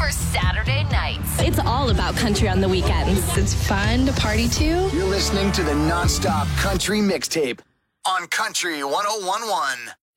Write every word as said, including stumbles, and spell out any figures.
your Saturday nights. It's all about country on the weekends. It's fun to party to. You're listening to the Nonstop Country Mixtape on Country one oh one point one.